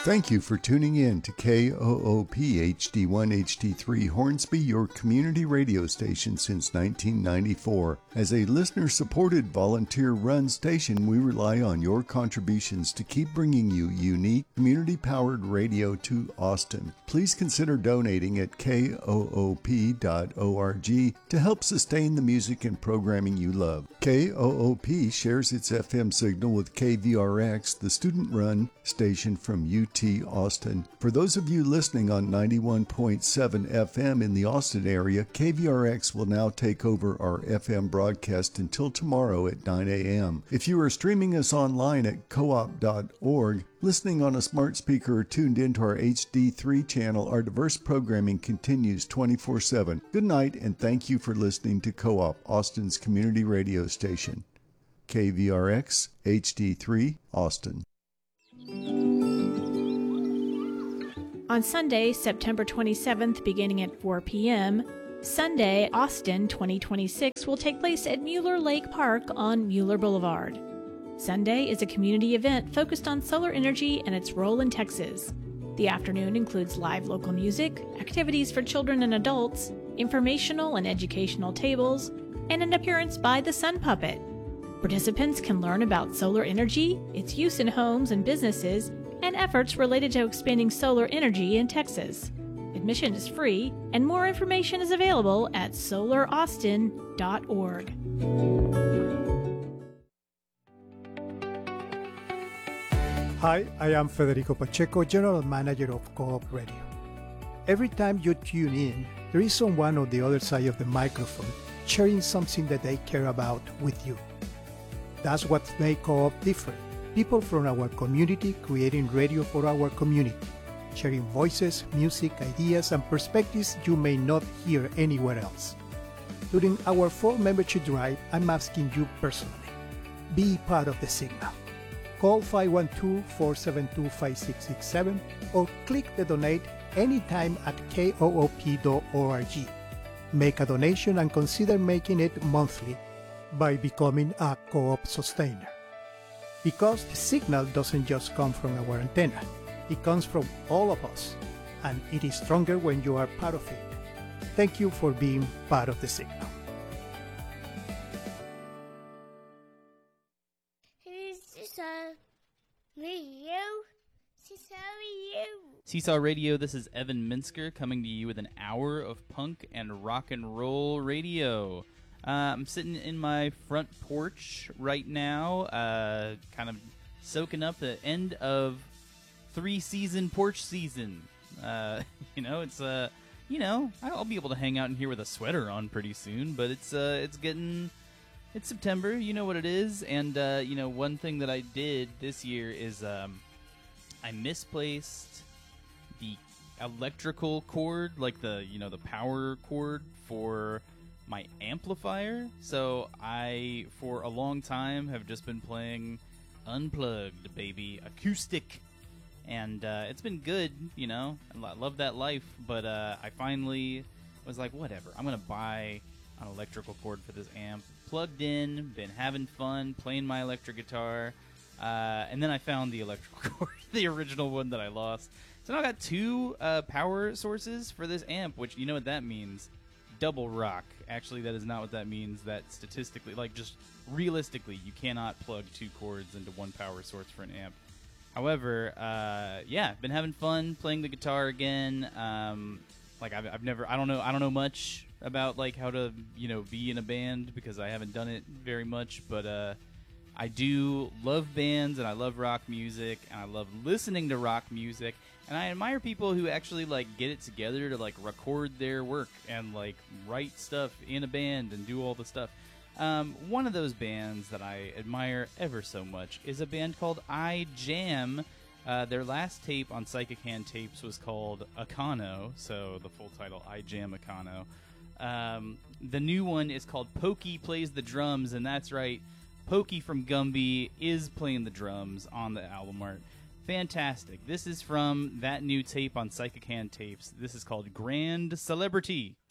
Thank you for tuning in to KOOP HD1 HD3 Hornsby, your community radio station since 1994. As a listener-supported, volunteer-run station, we rely on your contributions to keep bringing you unique, community-powered radio to Austin. Please consider donating at koop.org to help sustain the music and programming you love. KOOP shares its FM signal with KVRX, the student-run station from UT Austin. For those of you listening on 91.7 FM in the Austin area, KVRX will now take over our FM broadcast until tomorrow at 9 a.m. If you are streaming us online at coop.org, listening on a smart speaker or tuned into our HD3 channel, our diverse programming continues 24/7. Good night, and thank you for listening to Co-op, Austin's community radio station. KVRX HD3 Austin. On Sunday, September 27th, beginning at 4 p.m., Sunday Austin 2026 will take place at Mueller Lake Park on Mueller Boulevard. Sunday is a community event focused on solar energy and its role in Texas. The afternoon includes live local music, activities for children and adults, informational and educational tables, and an appearance by the Sun Puppet. Participants can learn about solar energy, its use in homes and businesses, and efforts related to expanding solar energy in Texas. Admission is free, and more information is available at solaraustin.org. Hi, I am Federico Pacheco, General Manager of Co-op Radio. Every time you tune in, there is someone on the other side of the microphone sharing something that they care about with you. That's what makes Co-op different. People from our community creating radio for our community, sharing voices, music, ideas, and perspectives you may not hear anywhere else. During our fall membership drive, I'm asking you personally, be part of the signal. Call 512-472-5667 or click the donate anytime at koop.org. Make a donation and consider making it monthly by becoming a Co-op sustainer. Because the signal doesn't just come from our antenna, it comes from all of us, and it is stronger when you are part of it. Thank you for being part of the signal. Seesaw Radio. Seesaw Radio. Seesaw Radio, this is Evan Minsker coming to you with an hour of punk and rock and roll radio. I'm sitting in my front porch right now, kind of soaking up the end of 3-season porch season. I'll be able to hang out in here with a sweater on pretty soon, but it's September, you know what it is, and, one thing that I did this year is, I misplaced the electrical cord, like the power cord for my amplifier, so I, for a long time, have just been playing unplugged, baby, acoustic, and it's been good, I love that life, but I finally was like, whatever, I'm going to buy an electrical cord for this amp, plugged in, been having fun, playing my electric guitar, and then I found the electrical cord, the original one that I lost, so now I got two power sources for this amp, which, you know what that means? Double rock. Actually, that is not what that means. That statistically, just realistically, you cannot plug two cords into one power source for an amp. However, been having fun playing the guitar again. I've never, I don't know much about how to be in a band because I haven't done it very much. But I do love bands and I love rock music and I love listening to rock music. And I admire people who actually get it together to record their work and write stuff in a band and do all the stuff. One of those bands that I admire ever so much is a band called I Jam. Their last tape on Psychic Hand Tapes was called Akano, so the full title I Jam Akano. The new one is called Pokey Plays the Drums, and that's right, Pokey from Gumby is playing the drums on the album art. Fantastic. This is from that new tape on Psychic Hand Tapes. This is called Grand Celebrity.